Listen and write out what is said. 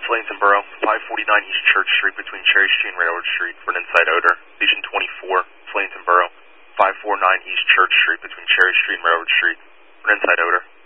Flemington Borough, 549 East Church Street between Cherry Street and Railroad Street for an inside odor. Legion 24, Flemington Borough, 549 East Church Street between Cherry Street and Railroad Street for an inside odor.